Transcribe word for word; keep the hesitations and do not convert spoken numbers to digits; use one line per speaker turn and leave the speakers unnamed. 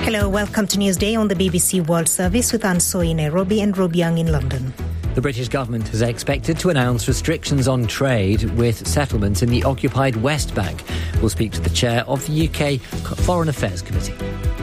Hello, welcome to Newsday on the B B C World Service with Anne Soy in Nairobi and Rob Young in London.
The British government is expected to announce restrictions on trade with settlements in the occupied West Bank. We'll speak to the chair of the U K Foreign Affairs Committee.